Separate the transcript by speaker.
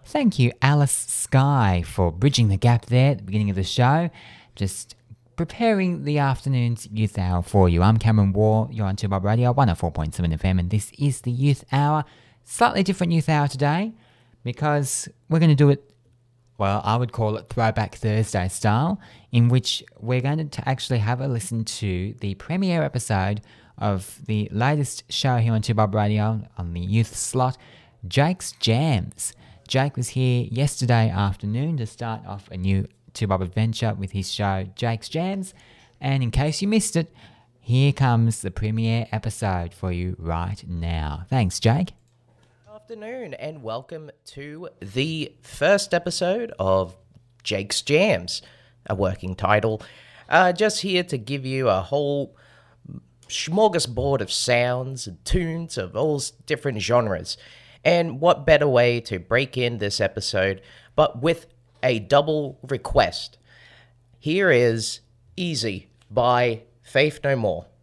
Speaker 1: Thank you, Alice Sky, for bridging the gap there at the beginning of the show. Just preparing the afternoon's Youth Hour for you. I'm Cameron Waugh. You're on 2Bob Radio 104.7 FM, and this is the Youth Hour. Slightly different Youth Hour today because we're going to do it, well, I would call it Throwback Thursday style, in which we're going to actually have a listen to the premiere episode of the latest show here on 2Bob Radio on the youth slot, Jake's Jams. Jake was here yesterday afternoon to start off a new 2Bob adventure with his show Jake's Jams, and in case you missed it, here comes the premiere episode for you right now. Thanks, Jake.
Speaker 2: Afternoon and welcome to the first episode of Jake's Jams, a working title. Just here to give you a whole smorgasbord of sounds and tunes of all different genres. And what better way to break in this episode but with a double request. Here is Easy by Faith No More.